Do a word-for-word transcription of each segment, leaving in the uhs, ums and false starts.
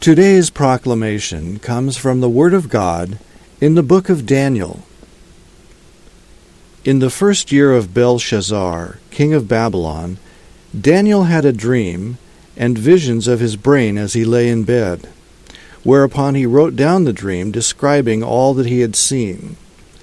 Today's proclamation comes from the Word of God in the book of Daniel. In the first year of Belshazzar, king of Babylon, Daniel had a dream and visions of his brain as he lay in bed, whereupon he wrote down the dream, describing all that he had seen.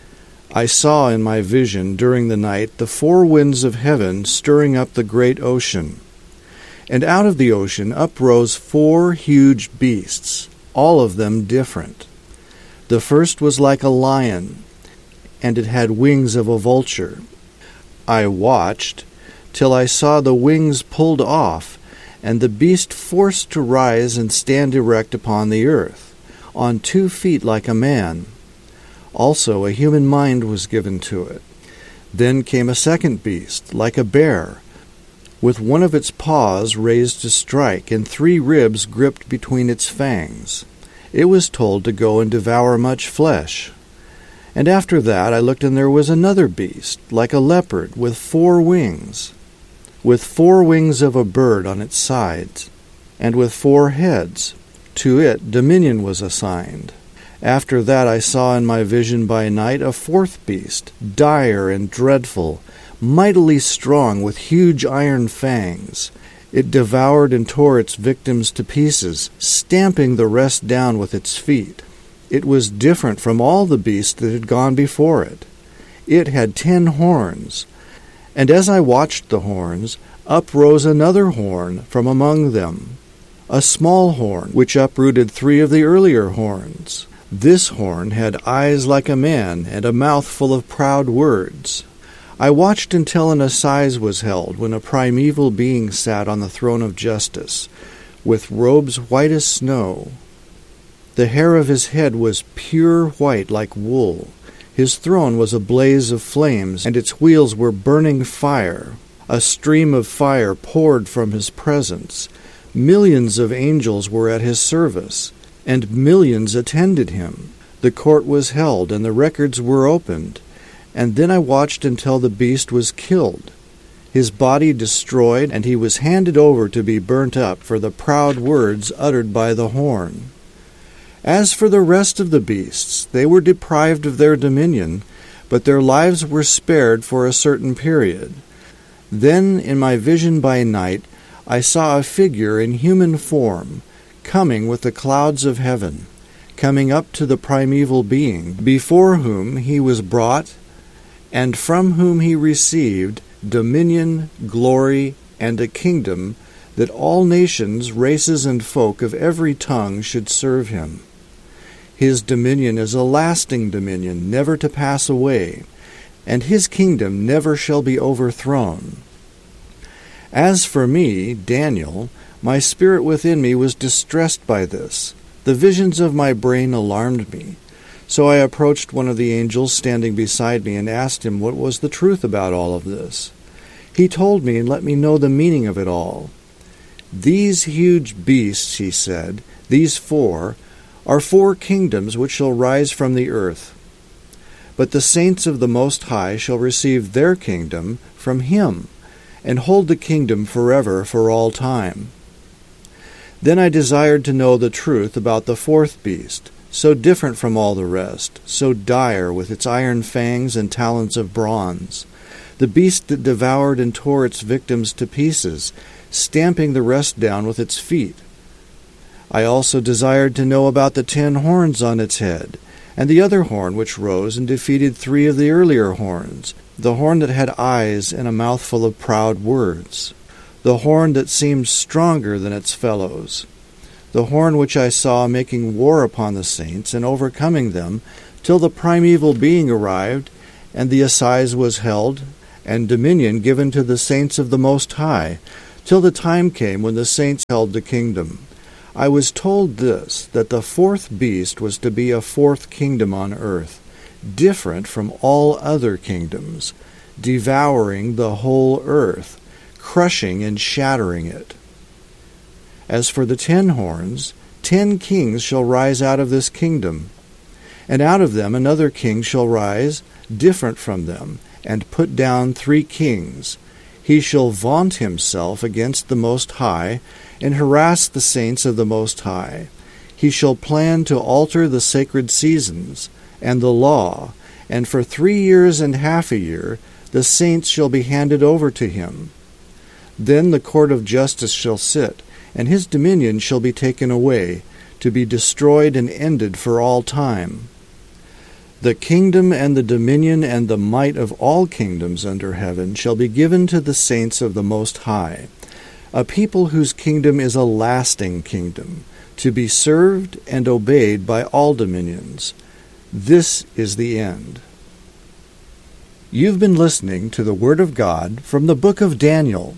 I saw in my vision during the night the four winds of heaven stirring up the great ocean. And out of the ocean uprose four huge beasts, all of them different. The first was like a lion, and it had wings of a vulture. I watched till I saw the wings pulled off, and the beast forced to rise and stand erect upon the earth, on two feet like a man. Also a human mind was given to it. Then came a second beast, like a bear, with one of its paws raised to strike, and three ribs gripped between its fangs. It was told to go and devour much flesh. And after that I looked, and there was another beast, like a leopard, with four wings, with four wings of a bird on its sides, and with four heads. To it dominion was assigned. After that I saw in my vision by night a fourth beast, dire and dreadful, mightily strong, with huge iron fangs. It devoured and tore its victims to pieces, stamping the rest down with its feet. It was different from all the beasts that had gone before it. It had ten horns, and as I watched the horns, up rose another horn from among them, a small horn, which uprooted three of the earlier horns. This horn had eyes like a man, and a mouth full of proud words. I watched until an assize was held, when a primeval being sat on the throne of justice, with robes white as snow. The hair of his head was pure white like wool. His throne was a blaze of flames, and its wheels were burning fire. A stream of fire poured from his presence. Millions of angels were at his service, and millions attended him. The court was held, and the records were opened. And then I watched until the beast was killed, his body destroyed, and he was handed over to be burnt up for the proud words uttered by the horn. As for the rest of the beasts, they were deprived of their dominion, but their lives were spared for a certain period. Then in my vision by night I saw a figure in human form, coming with the clouds of heaven, coming up to the primeval being, before whom he was brought, and from whom he received dominion, glory, and a kingdom, that all nations, races, and folk of every tongue should serve him. His dominion is a lasting dominion, never to pass away, and his kingdom never shall be overthrown. As for me, Daniel, my spirit within me was distressed by this. The visions of my brain alarmed me. So I approached one of the angels standing beside me and asked him what was the truth about all of this. He told me and let me know the meaning of it all. These huge beasts, he said, these four, are four kingdoms which shall rise from the earth. But the saints of the Most High shall receive their kingdom from him, and hold the kingdom forever for all time. Then I desired to know the truth about the fourth beast, so different from all the rest, so dire with its iron fangs and talons of bronze, the beast that devoured and tore its victims to pieces, stamping the rest down with its feet. I also desired to know about the ten horns on its head, and the other horn which rose and defeated three of the earlier horns, the horn that had eyes and a mouth full of proud words, the horn that seemed stronger than its fellows, the horn which I saw making war upon the saints and overcoming them, till the primeval being arrived, and the assize was held, and dominion given to the saints of the Most High, till the time came when the saints held the kingdom. I was told this, that the fourth beast was to be a fourth kingdom on earth, different from all other kingdoms, devouring the whole earth, crushing and shattering it. As for the ten horns, ten kings shall rise out of this kingdom, and out of them another king shall rise, different from them, and put down three kings. He shall vaunt himself against the Most High, and harass the saints of the Most High. He shall plan to alter the sacred seasons and the law, and for three years and half a year the saints shall be handed over to him. Then the court of justice shall sit, and his dominion shall be taken away, to be destroyed and ended for all time. The kingdom and the dominion and the might of all kingdoms under heaven shall be given to the saints of the Most High, a people whose kingdom is a lasting kingdom, to be served and obeyed by all dominions. This is the end. You've been listening to the Word of God from the book of Daniel.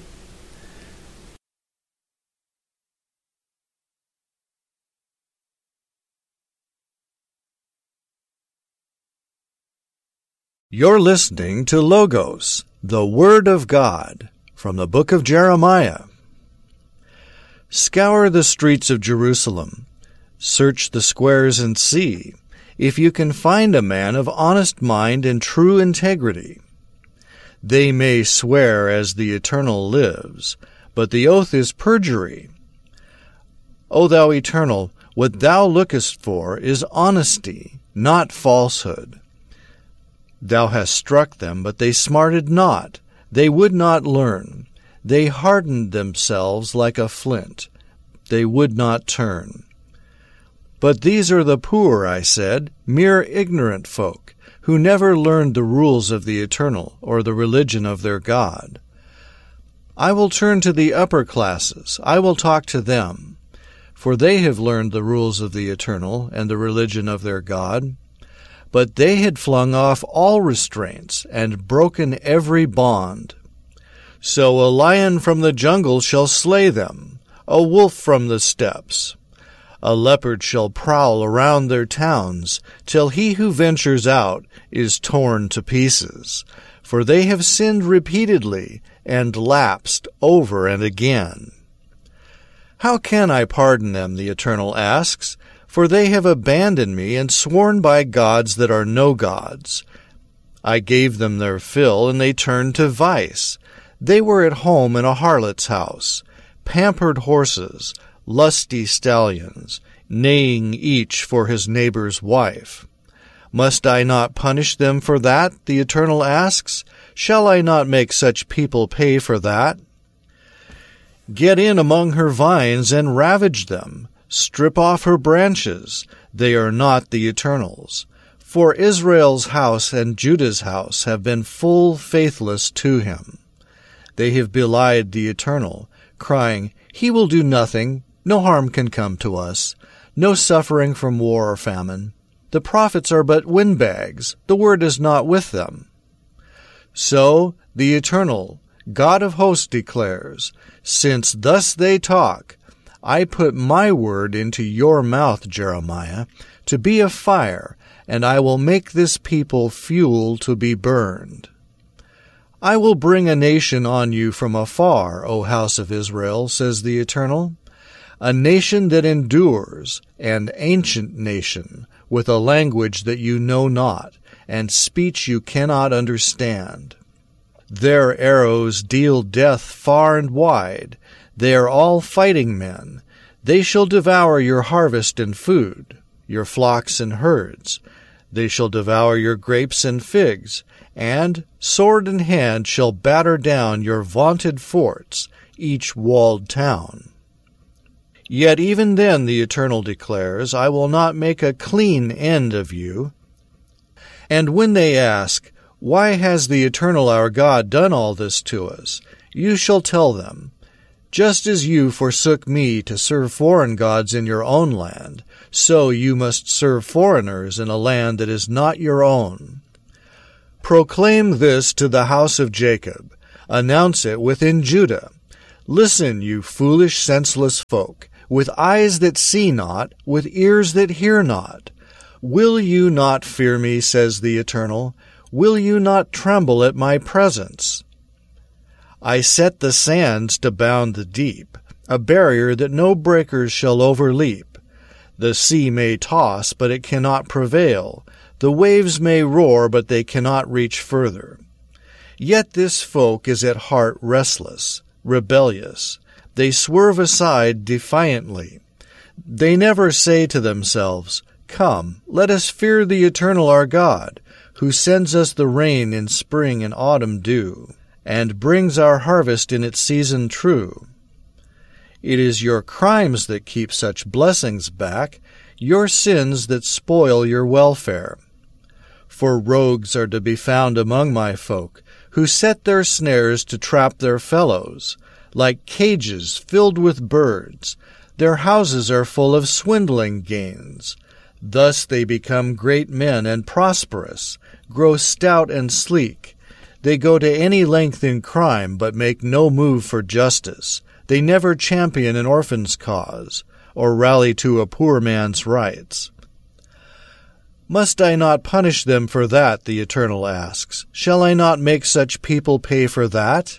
You're listening to Logos, the Word of God, from the book of Jeremiah. Scour the streets of Jerusalem. Search the squares and see if you can find a man of honest mind and true integrity. They may swear as the Eternal lives, but the oath is perjury. O thou Eternal, what thou lookest for is honesty, not falsehood. Thou hast struck them, but they smarted not. They would not learn. They hardened themselves like a flint. They would not turn. But these are the poor, I said, mere ignorant folk, who never learned the rules of the Eternal or the religion of their God. I will turn to the upper classes. I will talk to them, for they have learned the rules of the Eternal and the religion of their God. But they had flung off all restraints and broken every bond. So a lion from the jungle shall slay them, a wolf from the steppes. A leopard shall prowl around their towns, till he who ventures out is torn to pieces. For they have sinned repeatedly and lapsed over and again. How can I pardon them, the Eternal asks? For they have abandoned me and sworn by gods that are no gods. I gave them their fill, and they turned to vice. They were at home in a harlot's house, pampered horses, lusty stallions, neighing each for his neighbor's wife. Must I not punish them for that, the Eternal asks? Shall I not make such people pay for that? Get in among her vines and ravage them. Strip off her branches. They are not the Eternal's. For Israel's house and Judah's house have been full faithless to him. They have belied the Eternal, crying, He will do nothing. No harm can come to us. No suffering from war or famine. The prophets are but windbags. The word is not with them. So the Eternal, God of hosts, declares, Since thus they talk, I put my word into your mouth, Jeremiah, to be a fire, and I will make this people fuel to be burned. I will bring a nation on you from afar, O house of Israel, says the Eternal, a nation that endures, an ancient nation, with a language that you know not, and speech you cannot understand. Their arrows deal death far and wide. They are all fighting men. They shall devour your harvest and food, your flocks and herds. They shall devour your grapes and figs, and, sword in hand, shall batter down your vaunted forts, each walled town. Yet even then, the Eternal declares, I will not make a clean end of you. And when they ask, Why has the Eternal our God done all this to us? You shall tell them, Just as you forsook me to serve foreign gods in your own land, so you must serve foreigners in a land that is not your own. Proclaim this to the house of Jacob. Announce it within Judah. Listen, you foolish, senseless folk, with eyes that see not, with ears that hear not. Will you not fear me, says the Eternal? Will you not tremble at my presence? I set the sands to bound the deep, a barrier that no breakers shall overleap. The sea may toss, but it cannot prevail. The waves may roar, but they cannot reach further. Yet this folk is at heart restless, rebellious. They swerve aside defiantly. They never say to themselves, "Come, let us fear the Eternal our God, who sends us the rain in spring and autumn dew, and brings our harvest in its season true." It is your crimes that keep such blessings back, your sins that spoil your welfare. For rogues are to be found among my folk, who set their snares to trap their fellows, like cages filled with birds. Their houses are full of swindling gains. Thus they become great men and prosperous, grow stout and sleek. They go to any length in crime, but make no move for justice. They never champion an orphan's cause, or rally to a poor man's rights. Must I not punish them for that, the Eternal asks? Shall I not make such people pay for that?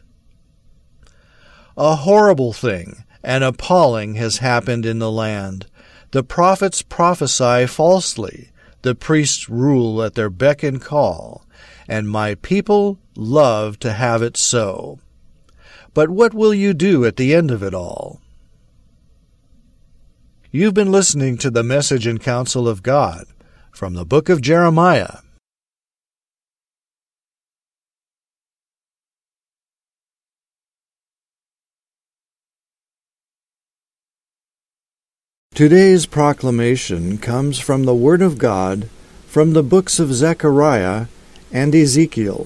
A horrible thing, an appalling, has happened in the land. The prophets prophesy falsely, the priests rule at their beck and call, and my people love to have it so. But what will you do at the end of it all? You've been listening to the Message and Counsel of God from the book of Jeremiah. Today's proclamation comes from the Word of God from the books of Zechariah and Ezekiel.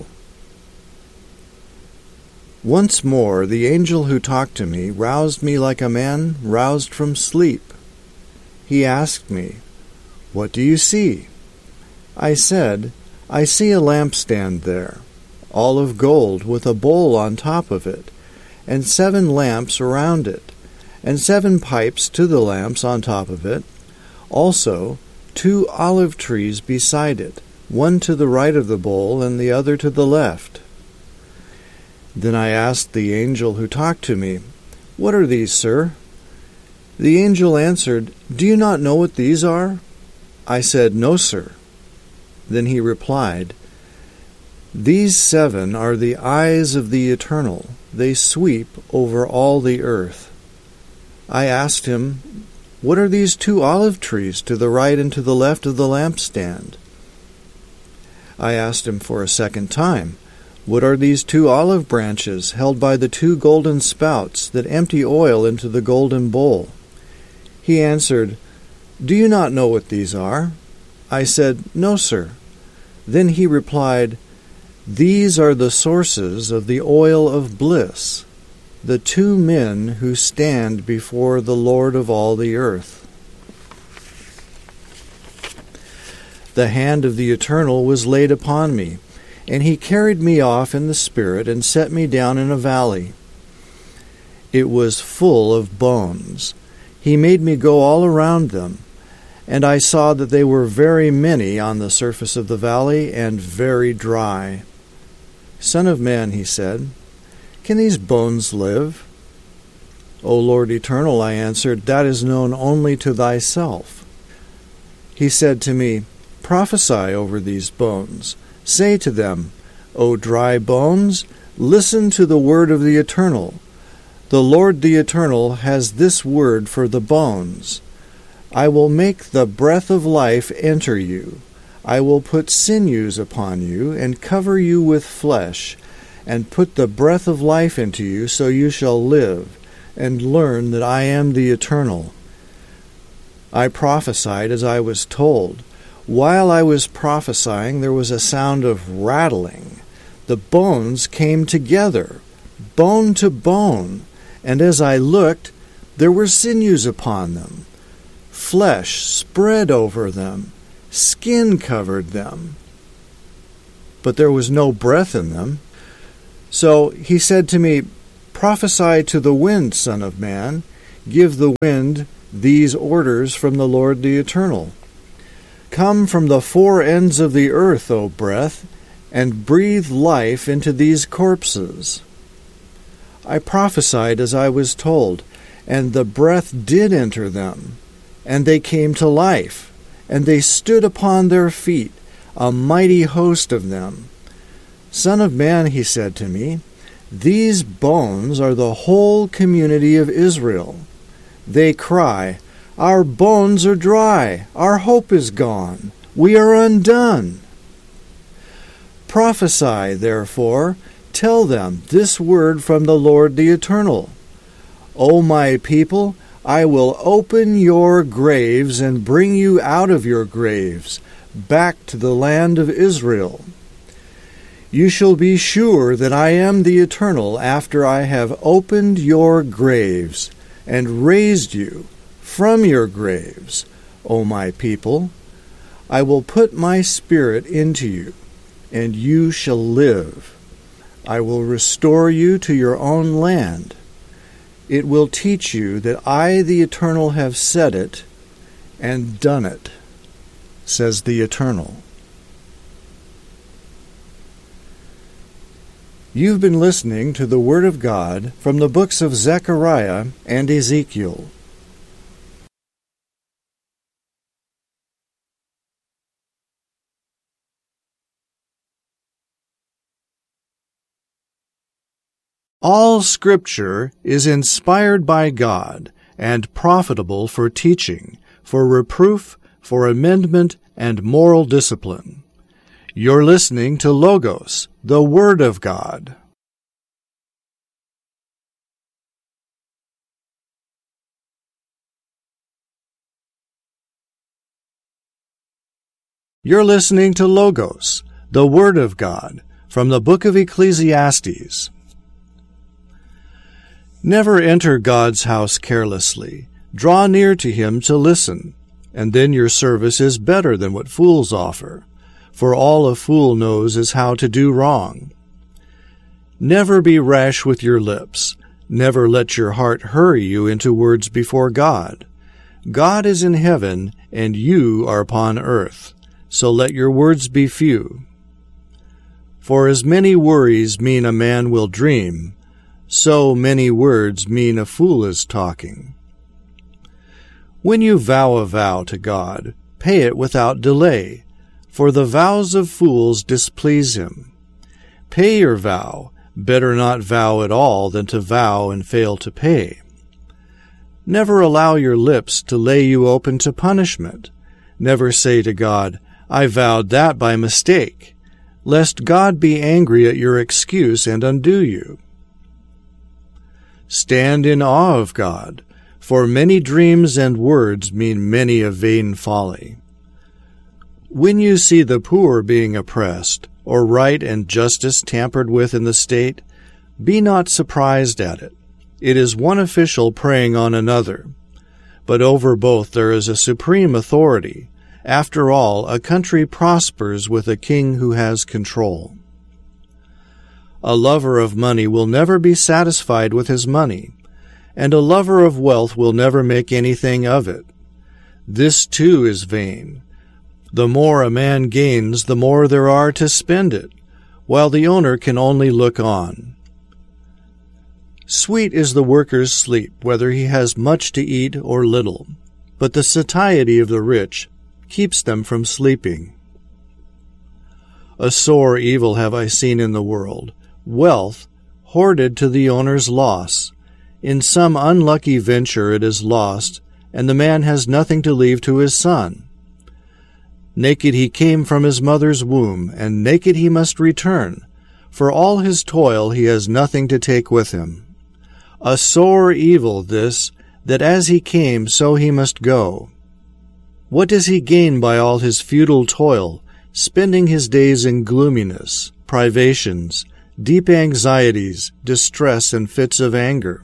Once more the angel who talked to me roused me like a man roused from sleep. He asked me, "What do you see?" I said, "I see a lampstand there, all of gold with a bowl on top of it, and seven lamps around it, and seven pipes to the lamps on top of it, also two olive trees beside it, one to the right of the bowl and the other to the left." Then I asked the angel who talked to me, "What are these, sir?" The angel answered, "Do you not know what these are?" I said, "No, sir." Then he replied, "These seven are the eyes of the Eternal. They sweep over all the earth." I asked him, "What are these two olive trees to the right and to the left of the lampstand?" I asked him for a second time, "What are these two olive branches held by the two golden spouts that empty oil into the golden bowl?" He answered, "Do you not know what these are?" I said, "No, sir." Then he replied, "These are the sources of the oil of bliss, the two men who stand before the Lord of all the earth." The hand of the Eternal was laid upon me, and he carried me off in the Spirit and set me down in a valley. It was full of bones. He made me go all around them, and I saw that they were very many on the surface of the valley and very dry. "Son of man," he said, "can these bones live?" "O Lord Eternal," I answered, "that is known only to thyself." He said to me, "Prophesy over these bones. Say to them, O dry bones, listen to the word of the Eternal. The Lord the Eternal has this word for the bones. I will make the breath of life enter you. I will put sinews upon you, and cover you with flesh, and put the breath of life into you, so you shall live, and learn that I am the Eternal." I prophesied as I was told. While I was prophesying, there was a sound of rattling. The bones came together, bone to bone, and as I looked, there were sinews upon them. Flesh spread over them, skin covered them, but there was no breath in them. So he said to me, "Prophesy to the wind, Son of man. Give the wind these orders from the Lord the Eternal. Come from the four ends of the earth, O breath, and breathe life into these corpses." I prophesied as I was told, and the breath did enter them, and they came to life, and they stood upon their feet, a mighty host of them. "Son of man," he said to me, "these bones are the whole community of Israel. They cry, Our bones are dry, our hope is gone, we are undone. Prophesy, therefore, tell them this word from the Lord the Eternal. O my people, I will open your graves and bring you out of your graves, back to the land of Israel. You shall be sure that I am the Eternal after I have opened your graves and raised you from your graves, O my people. I will put my spirit into you, and you shall live. I will restore you to your own land. It will teach you that I, the Eternal, have said it and done it, says the Eternal. You've been listening to the Word of God from the books of Zechariah and Ezekiel. All Scripture is inspired by God and profitable for teaching, for reproof, for amendment, and moral discipline. You're listening to Logos, the Word of God. You're listening to Logos, the Word of God, from the book of Ecclesiastes. Never enter God's house carelessly. Draw near to him to listen, and then your service is better than what fools offer, for all a fool knows is how to do wrong. Never be rash with your lips. Never let your heart hurry you into words before God. God is in heaven, and you are upon earth, so let your words be few. For as many worries mean a man will dream, so many words mean a fool is talking. When you vow a vow to God, pay it without delay, for the vows of fools displease him. Pay your vow. Better not vow at all than to vow and fail to pay. Never allow your lips to lay you open to punishment. Never say to God, I vowed that by mistake, lest God be angry at your excuse and undo you. Stand in awe of God, for many dreams and words mean many a vain folly. When you see the poor being oppressed, or right and justice tampered with in the state, be not surprised at it. It is one official preying on another. But over both there is a supreme authority. After all, a country prospers with a king who has control. A lover of money will never be satisfied with his money, and a lover of wealth will never make anything of it. This too is vain. The more a man gains, the more there are to spend it, while the owner can only look on. Sweet is the worker's sleep, whether he has much to eat or little, but the satiety of the rich keeps them from sleeping. A sore evil have I seen in the world, wealth hoarded to the owner's loss. In some unlucky venture it is lost, and the man has nothing to leave to his son. Naked he came from his mother's womb, and naked he must return. For all his toil he has nothing to take with him. A sore evil this, that as he came so he must go. What does he gain by all his futile toil, spending his days in gloominess, privations, deep anxieties, distress, and fits of anger?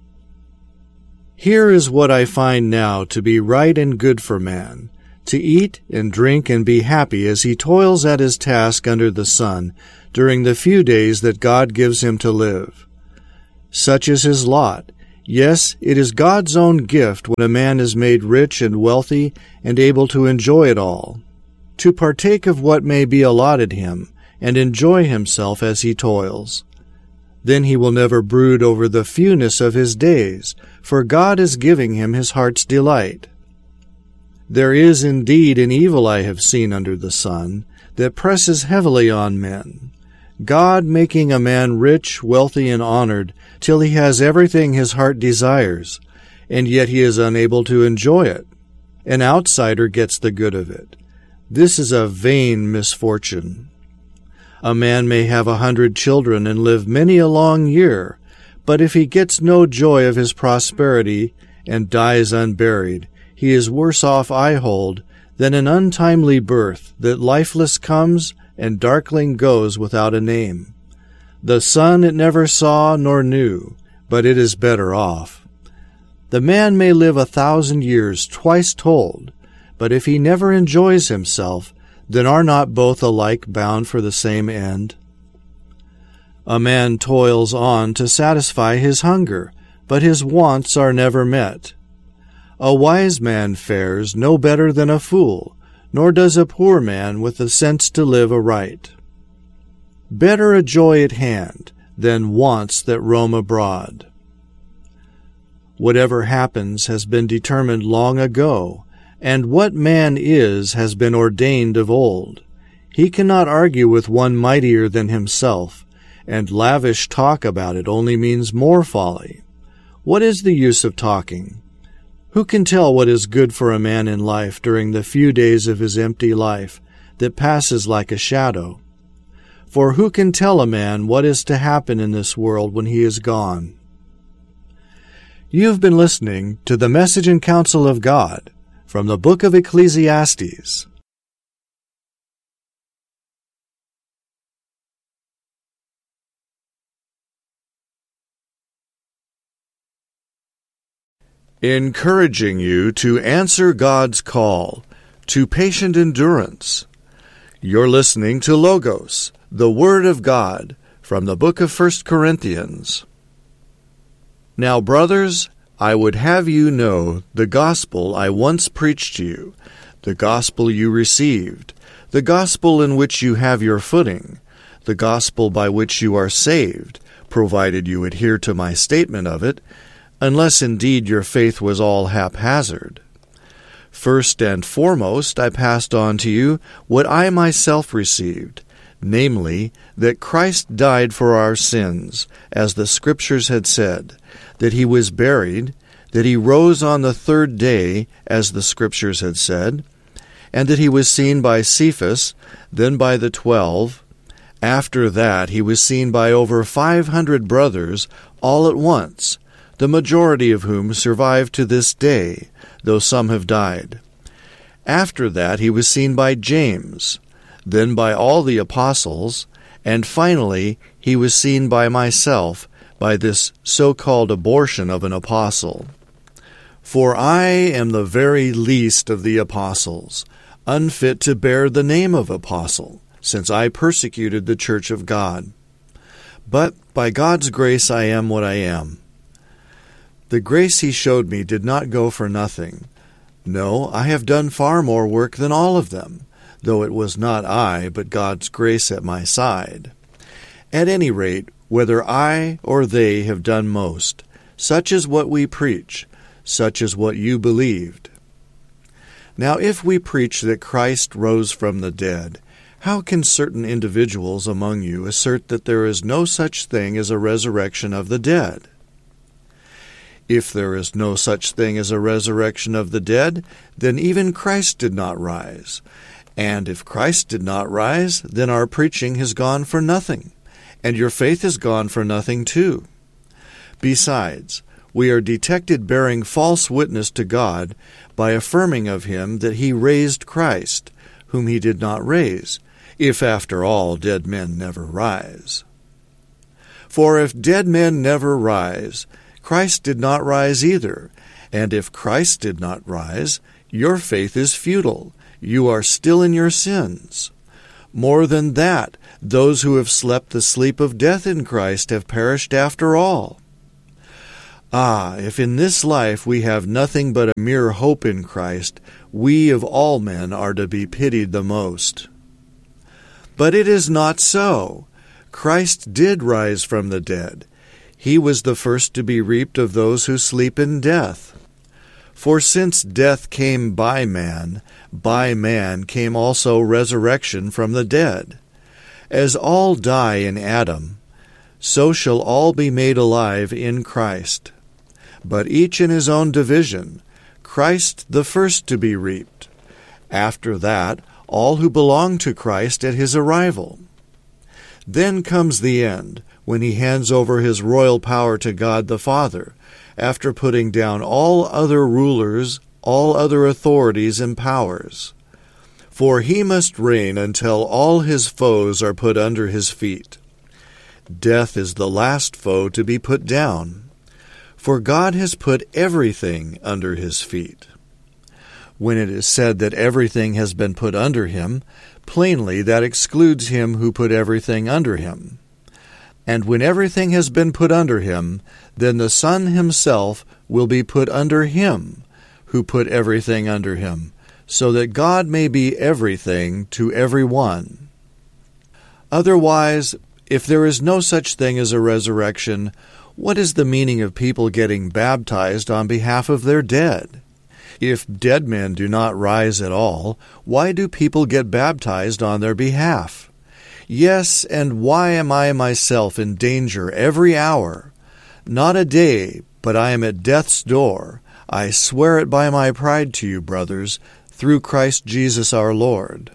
Here is what I find now to be right and good for man, to eat and drink and be happy as he toils at his task under the sun during the few days that God gives him to live. Such is his lot. Yes, it is God's own gift when a man is made rich and wealthy and able to enjoy it all, to partake of what may be allotted him and enjoy himself as he toils. Then he will never brood over the fewness of his days, for God is giving him his heart's delight. There is indeed an evil I have seen under the sun, that presses heavily on men, God making a man rich, wealthy, and honored, till he has everything his heart desires, and yet he is unable to enjoy it. An outsider gets the good of it. This is a vain misfortune. A man may have a hundred children and live many a long year, but if he gets no joy of his prosperity and dies unburied, he is worse off, I hold, than an untimely birth that lifeless comes and darkling goes without a name. The sun it never saw nor knew, but it is better off. The man may live a thousand years twice told, but if he never enjoys himself, then are not both alike bound for the same end? A man toils on to satisfy his hunger, but his wants are never met. A wise man fares no better than a fool, nor does a poor man with the sense to live aright. Better a joy at hand than wants that roam abroad. Whatever happens has been determined long ago, and what man is has been ordained of old. He cannot argue with one mightier than himself, and lavish talk about it only means more folly. What is the use of talking? Who can tell what is good for a man in life during the few days of his empty life that passes like a shadow? For who can tell a man what is to happen in this world when he is gone? You have been listening to the Message and Counsel of God from the book of Ecclesiastes. Encouraging you to answer God's call to patient endurance. You're listening to Logos, the Word of God, from the book of First Corinthians. Now, brothers, I would have you know the gospel I once preached to you, the gospel you received, the gospel in which you have your footing, the gospel by which you are saved, provided you adhere to my statement of it, unless indeed your faith was all haphazard. First and foremost, I passed on to you what I myself received, namely, that Christ died for our sins, as the Scriptures had said, that he was buried, that he rose on the third day, as the Scriptures had said, and that he was seen by Cephas, then by the twelve. After that he was seen by over five hundred brothers all at once, the majority of whom survive to this day, though some have died. After that he was seen by James, then by all the apostles, and finally he was seen by myself, by this so-called abortion of an apostle. For I am the very least of the apostles, unfit to bear the name of apostle, since I persecuted the church of God. But by God's grace I am what I am. The grace he showed me did not go for nothing. No, I have done far more work than all of them, though it was not I, but God's grace at my side. At any rate, whether I or they have done most, such is what we preach, such is what you believed. Now if we preach that Christ rose from the dead, how can certain individuals among you assert that there is no such thing as a resurrection of the dead? If there is no such thing as a resurrection of the dead, then even Christ did not rise. And if Christ did not rise, then our preaching has gone for nothing, and your faith has gone for nothing too. Besides, we are detected bearing false witness to God by affirming of him that he raised Christ, whom he did not raise, if after all dead men never rise. For if dead men never rise, Christ did not rise either, and if Christ did not rise, your faith is futile. You are still in your sins. More than that, those who have slept the sleep of death in Christ have perished after all. Ah, if in this life we have nothing but a mere hope in Christ, we of all men are to be pitied the most. But it is not so. Christ did rise from the dead. He was the first to be reaped of those who sleep in death. For since death came by man, by man came also resurrection from the dead. As all die in Adam, so shall all be made alive in Christ. But each in his own division, Christ the first to be reaped. After that, all who belong to Christ at his arrival. Then comes the end, when he hands over his royal power to God the Father, after putting down all other rulers, all other authorities and powers. For he must reign until all his foes are put under his feet. Death is the last foe to be put down, for God has put everything under his feet. When it is said that everything has been put under him, plainly that excludes him who put everything under him. And when everything has been put under him, then the Son himself will be put under him who put everything under him, so that God may be everything to every one. Otherwise, if there is no such thing as a resurrection, what is the meaning of people getting baptized on behalf of their dead? If dead men do not rise at all, why do people get baptized on their behalf? Yes, and why am I myself in danger every hour? Not a day, but I am at death's door. I swear it by my pride to you, brothers, through Christ Jesus our Lord.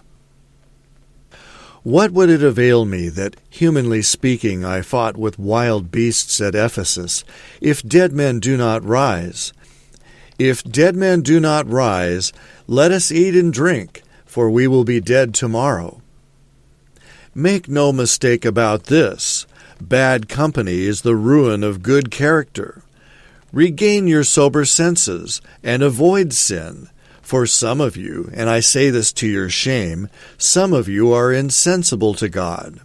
What would it avail me that, humanly speaking, I fought with wild beasts at Ephesus, if dead men do not rise? If dead men do not rise, let us eat and drink, for we will be dead tomorrow. Make no mistake about this. Bad company is the ruin of good character. Regain your sober senses, and avoid sin. For some of you, and I say this to your shame, some of you are insensible to God.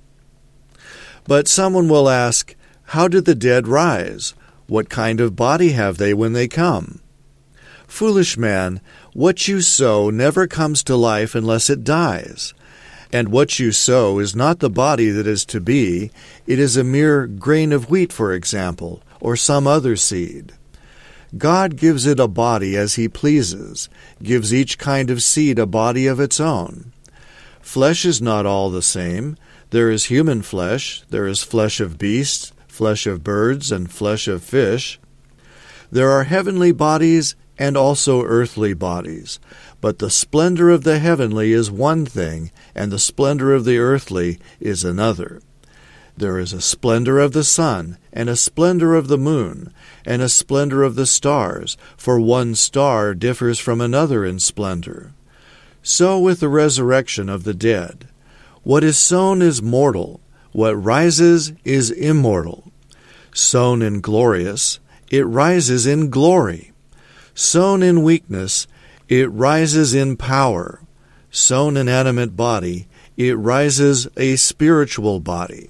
But someone will ask, how do the dead rise? What kind of body have they when they come? Foolish man, what you sow never comes to life unless it dies. And what you sow is not the body that is to be, it is a mere grain of wheat, for example, or some other seed. God gives it a body as he pleases, gives each kind of seed a body of its own. Flesh is not all the same. There is human flesh, there is flesh of beasts, flesh of birds, and flesh of fish. There are heavenly bodies and also earthly bodies, but the splendor of the heavenly is one thing, and the splendor of the earthly is another. There is a splendor of the sun, and a splendor of the moon, and a splendor of the stars, for one star differs from another in splendor. So with the resurrection of the dead. What is sown is mortal, what rises is immortal. Sown in glorious, it rises in glory. Sown in weakness, it rises in power. Sown an animate body, it rises a spiritual body.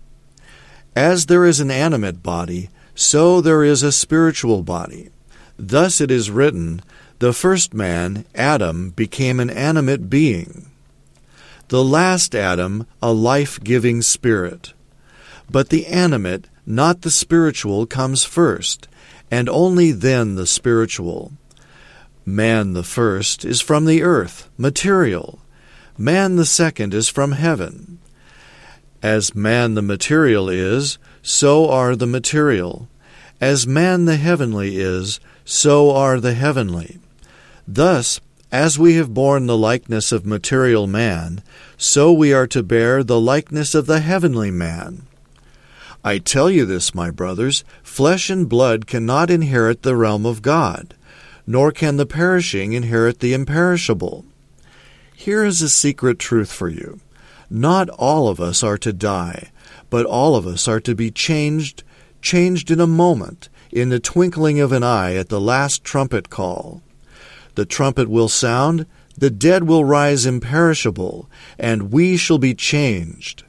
As there is an animate body, so there is a spiritual body. Thus it is written, the first man, Adam, became an animate being. The last Adam, a life-giving spirit. But the animate, not the spiritual, comes first, and only then the spiritual. Man the first is from the earth, material. Man the second is from heaven. As man the material is, so are the material. As man the heavenly is, so are the heavenly. Thus, as we have borne the likeness of material man, so we are to bear the likeness of the heavenly man. I tell you this, my brothers, flesh and blood cannot inherit the realm of God, nor can the perishing inherit the imperishable. Here is a secret truth for you. Not all of us are to die, but all of us are to be changed, changed in a moment, in the twinkling of an eye at the last trumpet call. The trumpet will sound, the dead will rise imperishable, and we shall be changed.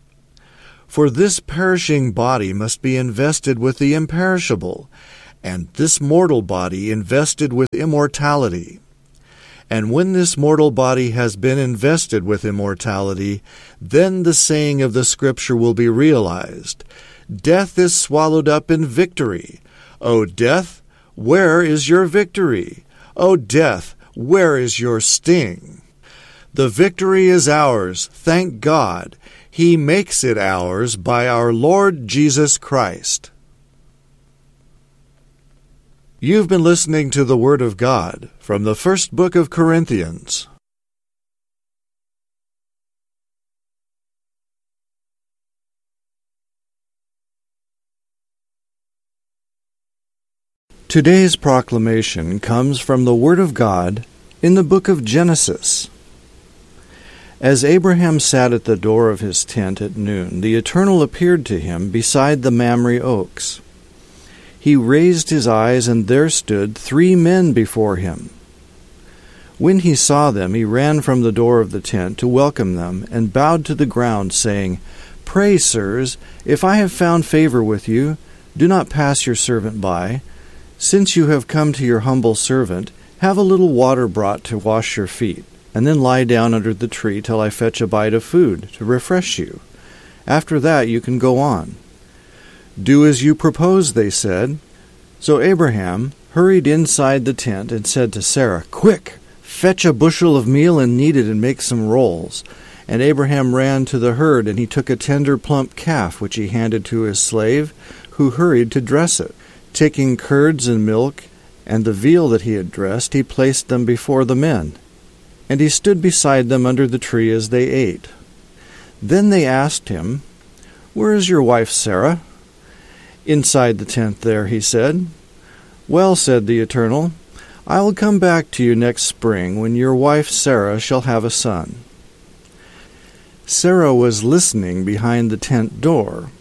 For this perishing body must be invested with the imperishable, and this mortal body invested with immortality. And when this mortal body has been invested with immortality, then the saying of the Scripture will be realized. Death is swallowed up in victory. O death, where is your victory? O death, where is your sting? The victory is ours, thank God. He makes it ours by our Lord Jesus Christ. You've been listening to the Word of God from the first book of Corinthians. Today's proclamation comes from the Word of God in the book of Genesis. As Abraham sat at the door of his tent at noon, the Eternal appeared to him beside the Mamre oaks. He raised his eyes, and there stood three men before him. When he saw them, he ran from the door of the tent to welcome them, and bowed to the ground, saying, "Pray, sirs, if I have found favor with you, do not pass your servant by. Since you have come to your humble servant, have a little water brought to wash your feet, and then lie down under the tree till I fetch a bite of food to refresh you. After that you can go on." "Do as you propose," they said. So Abraham hurried inside the tent and said to Sarah, "Quick, fetch a bushel of meal and knead it and make some rolls." And Abraham ran to the herd, and he took a tender plump calf, which he handed to his slave, who hurried to dress it. Taking curds and milk and the veal that he had dressed, he placed them before the men. And he stood beside them under the tree as they ate. Then they asked him, "Where is your wife Sarah?" "Inside the tent there," he said. "Well," said the Eternal, "I will come back to you next spring, when your wife Sarah shall have a son." Sarah was listening behind the tent door.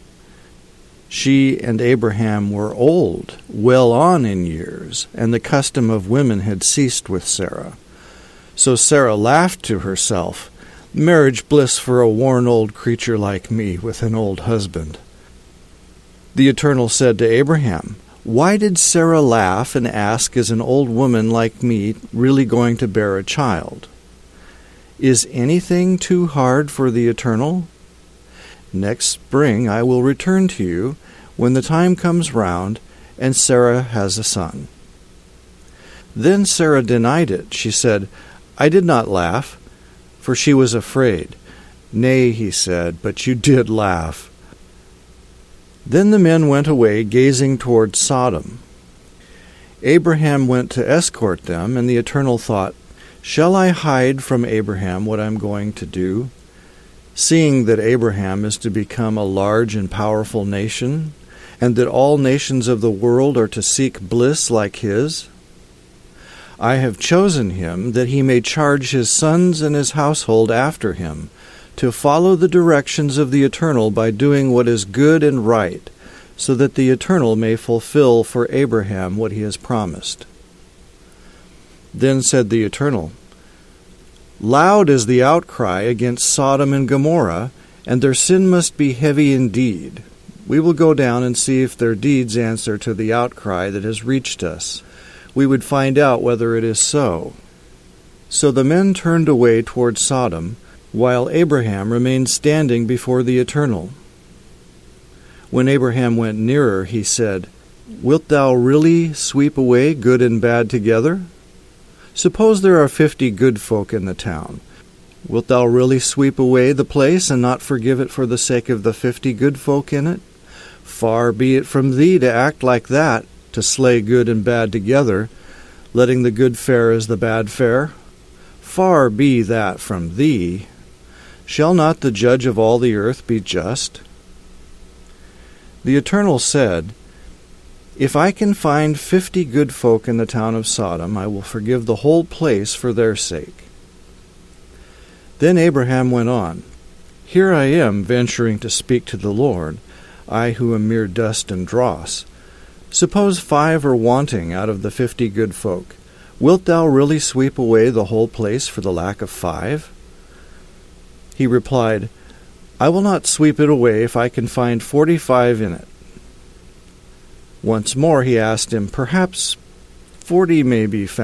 She and Abraham were old, well on in years, and the custom of women had ceased with Sarah. So Sarah laughed to herself, "Marriage bliss for a worn old creature like me with an old husband." The Eternal said to Abraham, "Why did Sarah laugh and ask, is an old woman like me really going to bear a child? Is anything too hard for the Eternal? Next spring I will return to you when the time comes round and Sarah has a son." Then Sarah denied it. She said, "I did not laugh," for she was afraid. "Nay," he said, "but you did laugh." Then the men went away, gazing toward Sodom. Abraham went to escort them, and the Eternal thought, "Shall I hide from Abraham what I am going to do, seeing that Abraham is to become a large and powerful nation, and that all nations of the world are to seek bliss like his? I have chosen him that he may charge his sons and his household after him, to follow the directions of the Eternal by doing what is good and right, so that the Eternal may fulfill for Abraham what he has promised." Then said the Eternal, "Loud is the outcry against Sodom and Gomorrah, and their sin must be heavy indeed. We will go down and see if their deeds answer to the outcry that has reached us. We would find out whether it is so." So the men turned away toward Sodom, while Abraham remained standing before the Eternal. When Abraham went nearer, he said, "Wilt thou really sweep away good and bad together? Suppose there are fifty good folk in the town. Wilt thou really sweep away the place and not forgive it for the sake of the fifty good folk in it? Far be it from thee to act like that, to slay good and bad together, letting the good fare as the bad fare. Far be that from thee. Shall not the judge of all the earth be just?" The Eternal said, "If I can find fifty good folk in the town of Sodom, I will forgive the whole place for their sake." Then Abraham went on, "Here I am venturing to speak to the Lord, I who am mere dust and dross. Suppose five are wanting out of the fifty good folk. Wilt thou really sweep away the whole place for the lack of five?" He replied, "I will not sweep it away if I can find forty-five in it." Once more he asked him, "Perhaps forty may be found